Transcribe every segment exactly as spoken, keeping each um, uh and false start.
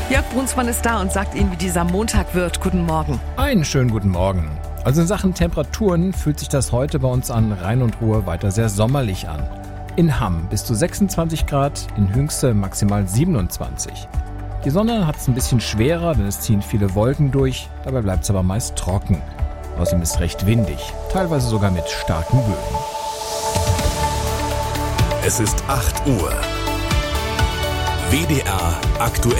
Jörg Brunsmann ist da und sagt Ihnen, wie dieser Montag wird. Guten Morgen. Einen schönen guten Morgen. Also in Sachen Temperaturen fühlt sich das heute bei uns an Rhein und Ruhr weiter sehr sommerlich an. In Hamm bis zu sechsundzwanzig Grad, in Hünxe maximal siebenundzwanzig. Die Sonne hat es ein bisschen schwerer, denn es ziehen viele Wolken durch, dabei bleibt es aber meist trocken. Außerdem ist es recht windig, teilweise sogar mit starken Böen. Es ist acht Uhr. W D R aktuell.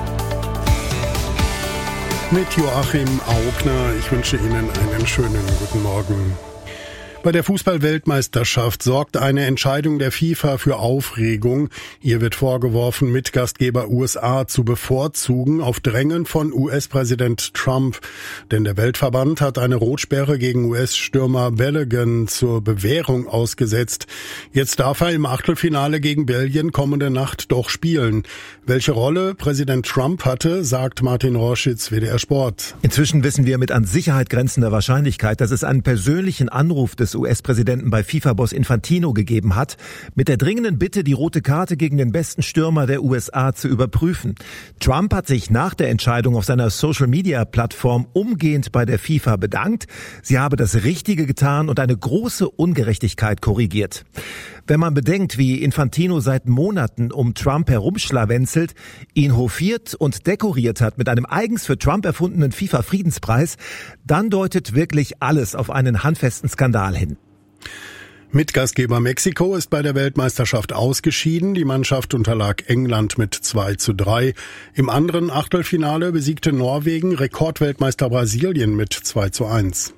Mit Joachim Augner. Ich wünsche Ihnen einen schönen guten Morgen. Bei der Fußball-Weltmeisterschaft sorgt eine Entscheidung der FIFA für Aufregung. Ihr wird vorgeworfen, Mitgastgeber U S A zu bevorzugen auf Drängen von U S-Präsident Trump. Denn der Weltverband hat eine Rotsperre gegen U S-Stürmer Balogun zur Bewährung ausgesetzt. Jetzt darf er im Achtelfinale gegen Belgien kommende Nacht doch spielen. Welche Rolle Präsident Trump hatte, sagt Martin Roschitz, W D R Sport. Inzwischen wissen wir mit an Sicherheit grenzender Wahrscheinlichkeit, dass es einen persönlichen Anruf des U S-Präsidenten bei FIFA-Boss Infantino gegeben hat, mit der dringenden Bitte, die rote Karte gegen den besten Stürmer der U S A zu überprüfen. Trump hat sich nach der Entscheidung auf seiner Social-Media-Plattform umgehend bei der FIFA bedankt. Sie habe das Richtige getan und eine große Ungerechtigkeit korrigiert. Wenn man bedenkt, wie Infantino seit Monaten um Trump herumschlawenzelt, ihn hofiert und dekoriert hat mit einem eigens für Trump erfundenen FIFA-Friedenspreis, dann deutet wirklich alles auf einen handfesten Skandal hin. Mitgastgeber Mexiko ist bei der Weltmeisterschaft ausgeschieden. Die Mannschaft unterlag England mit zwei zu drei. Im anderen Achtelfinale besiegte Norwegen Rekordweltmeister Brasilien mit zwei zu eins.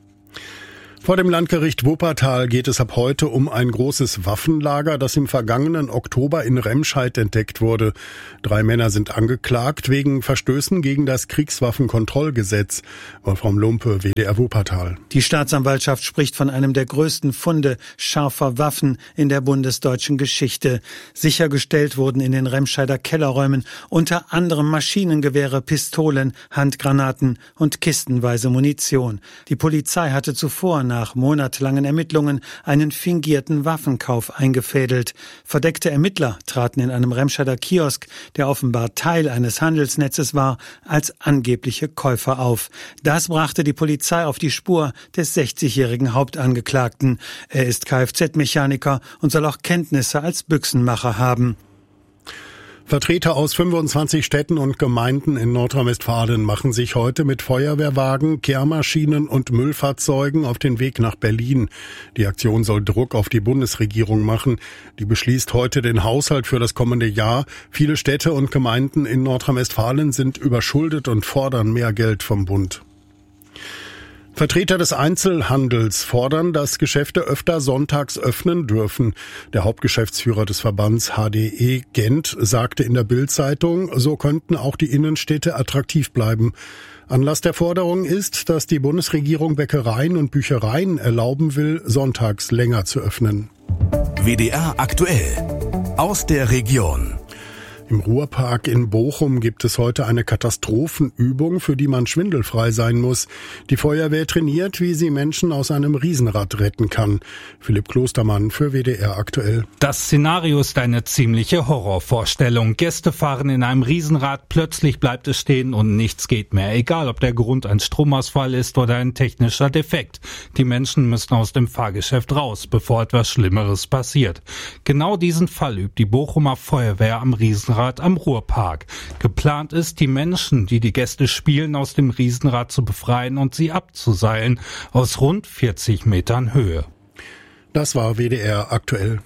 Vor dem Landgericht Wuppertal geht es ab heute um ein großes Waffenlager, das im vergangenen Oktober in Remscheid entdeckt wurde. Drei Männer sind angeklagt wegen Verstößen gegen das Kriegswaffenkontrollgesetz. Wolfram Lumpe, W D R Wuppertal. Die Staatsanwaltschaft spricht von einem der größten Funde scharfer Waffen in der bundesdeutschen Geschichte. Sichergestellt wurden in den Remscheider Kellerräumen unter anderem Maschinengewehre, Pistolen, Handgranaten und kistenweise Munition. Die Polizei hatte zuvor nach monatelangen Ermittlungen einen fingierten Waffenkauf eingefädelt. Verdeckte Ermittler traten in einem Remscheider Kiosk, der offenbar Teil eines Handelsnetzes war, als angebliche Käufer auf. Das brachte die Polizei auf die Spur des sechzigjährigen Hauptangeklagten. Er ist Kfz-Mechaniker und soll auch Kenntnisse als Büchsenmacher haben. Vertreter aus fünfundzwanzig Städten und Gemeinden in Nordrhein-Westfalen machen sich heute mit Feuerwehrwagen, Kehrmaschinen und Müllfahrzeugen auf den Weg nach Berlin. Die Aktion soll Druck auf die Bundesregierung machen. Die beschließt heute den Haushalt für das kommende Jahr. Viele Städte und Gemeinden in Nordrhein-Westfalen sind überschuldet und fordern mehr Geld vom Bund. Vertreter des Einzelhandels fordern, dass Geschäfte öfter sonntags öffnen dürfen. Der Hauptgeschäftsführer des Verbands H D E Gent sagte in der Bild-Zeitung, so könnten auch die Innenstädte attraktiv bleiben. Anlass der Forderung ist, dass die Bundesregierung Bäckereien und Büchereien erlauben will, sonntags länger zu öffnen. W D R aktuell aus der Region. Im Ruhrpark in Bochum gibt es heute eine Katastrophenübung, für die man schwindelfrei sein muss. Die Feuerwehr trainiert, wie sie Menschen aus einem Riesenrad retten kann. Philipp Klostermann für W D R aktuell. Das Szenario ist eine ziemliche Horrorvorstellung. Gäste fahren in einem Riesenrad, plötzlich bleibt es stehen und nichts geht mehr. Egal, ob der Grund ein Stromausfall ist oder ein technischer Defekt. Die Menschen müssen aus dem Fahrgeschäft raus, bevor etwas Schlimmeres passiert. Genau diesen Fall übt die Bochumer Feuerwehr am Riesenrad am Ruhrpark. Geplant ist, die Menschen, die die Gäste spielen, aus dem Riesenrad zu befreien und sie abzuseilen aus rund vierzig Metern Höhe. Das war W D R aktuell.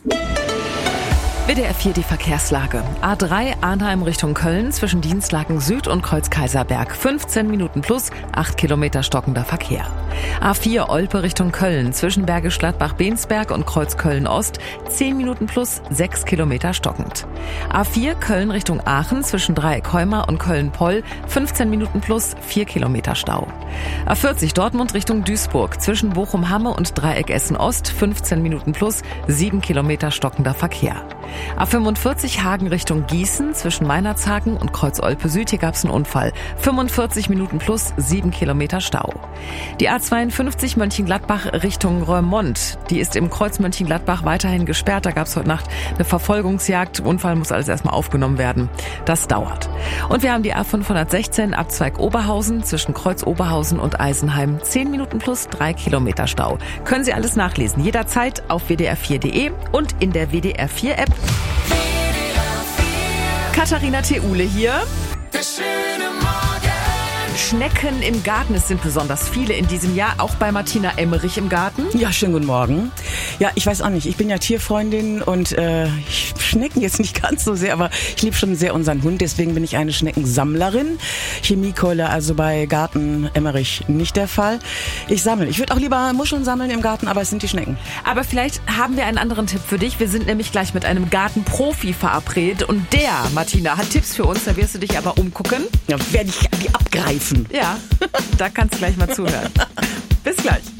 W D R vier die Verkehrslage. A drei Arnheim Richtung Köln zwischen Dienstlaken Süd und Kreuz-Kaiserberg. fünfzehn Minuten plus, acht Kilometer stockender Verkehr. A vier Olpe Richtung Köln zwischen Bergisch Gladbach-Bensberg und Kreuz-Köln-Ost. zehn Minuten plus, sechs Kilometer stockend. A vier Köln Richtung Aachen zwischen Dreieck-Heuma und Köln-Poll. fünfzehn Minuten plus, vier Kilometer Stau. A vierzig Dortmund Richtung Duisburg zwischen Bochum-Hamme und Dreieck Essen-Ost. fünfzehn Minuten plus, sieben Kilometer stockender Verkehr. A fünfundvierzig Hagen Richtung Gießen zwischen Meinerzhagen und Kreuz-Olpe Süd. Hier gab es einen Unfall. fünfundvierzig Minuten plus, sieben Kilometer Stau. Die A zweiundfünfzig Mönchengladbach Richtung Roermond. Die ist im Kreuz Mönchengladbach weiterhin gesperrt. Da gab es heute Nacht eine Verfolgungsjagd. Unfall muss alles erstmal aufgenommen werden. Das dauert. Und wir haben die A fünfhundertsechzehn Abzweig Oberhausen zwischen Kreuz Oberhausen und Eisenheim. zehn Minuten plus, drei Kilometer Stau. Können Sie alles nachlesen. Jederzeit auf w d r vier punkt d e und in der W D R vier App. Katharina Theule hier. Schnecken im Garten, es sind besonders viele in diesem Jahr, auch bei Martina Emmerich im Garten. Ja, schönen guten Morgen. Ja, ich weiß auch nicht, ich bin ja Tierfreundin und äh, ich Schnecken jetzt nicht ganz so sehr, aber ich liebe schon sehr unseren Hund, deswegen bin ich eine Schneckensammlerin. Chemiekeule also bei Garten Emmerich nicht der Fall. Ich sammle. Ich würde auch lieber Muscheln sammeln im Garten, aber es sind die Schnecken. Aber vielleicht haben wir einen anderen Tipp für dich. Wir sind nämlich gleich mit einem Gartenprofi verabredet und der, Martina, hat Tipps für uns, da wirst du dich aber umgucken. Ja, werde ich die abgreifen. Ja, da kannst du gleich mal zuhören. Bis gleich.